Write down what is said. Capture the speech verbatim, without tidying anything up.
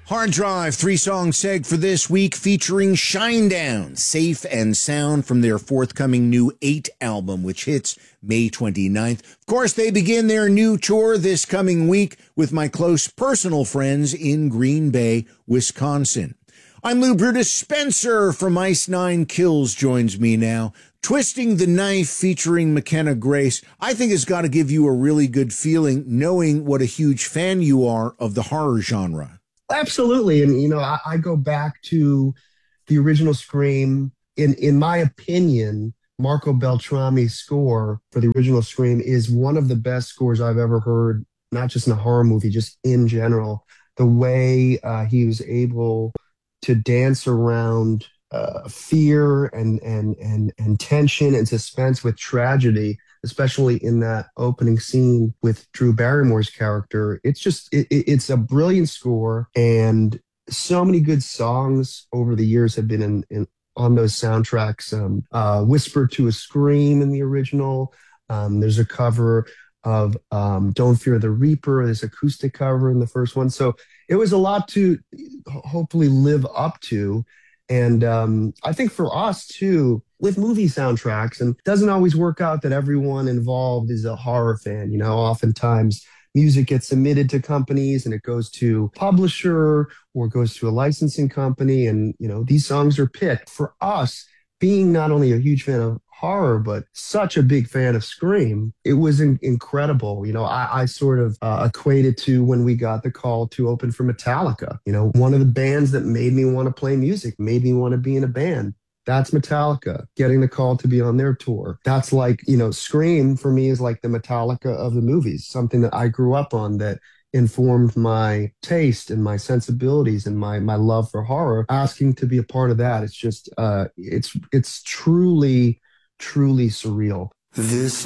Hard Drive, three-song seg for this week featuring Shinedown, Safe and Sound from their forthcoming new eight album, which hits May twenty-ninth. Of course, they begin their new tour this coming week with my close personal friends in Green Bay, Wisconsin. I'm Lou Brutus. Spencer from Ice Nine Kills joins me now. Twisting the Knife featuring McKenna Grace, I think has got to give you a really good feeling knowing what a huge fan you are of the horror genre. Absolutely. And, you know, I, I go back to the original Scream. In, in my opinion, Marco Beltrami's score for the original Scream is one of the best scores I've ever heard, not just in a horror movie, just in general. The way uh, he was able to dance around uh, fear and, and, and, and tension and suspense with tragedy, especially in that opening scene with Drew Barrymore's character. It's just, it, it's a brilliant score, and so many good songs over the years have been in, in on those soundtracks. Um, uh, Whisper to a Scream in the original. Um, there's a cover of um, Don't Fear the Reaper. There's acoustic cover in the first one. So it was a lot to hopefully live up to. And um, I think for us too, with movie soundtracks, and it doesn't always work out that everyone involved is a horror fan. You know, oftentimes music gets submitted to companies and it goes to publisher or goes to a licensing company. And, you know, these songs are picked. For us, being not only a huge fan of horror, but such a big fan of Scream, it was in- incredible. You know, I, I sort of uh, equated to when we got the call to open for Metallica. You know, one of the bands that made me want to play music, made me want to be in a band. That's Metallica, getting the call to be on their tour. That's like, you know, Scream for me is like the Metallica of the movies, something that I grew up on that informed my taste and my sensibilities and my my love for horror. Asking to be a part of that, it's just, uh, it's it's truly, truly surreal. This